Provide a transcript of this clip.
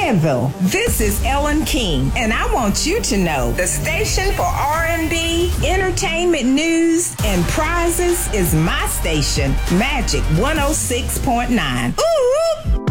Danville. This is Ellen King, and I want you to know the station for R&B, entertainment news, and prizes is my station, Magic 106.9. Ooh!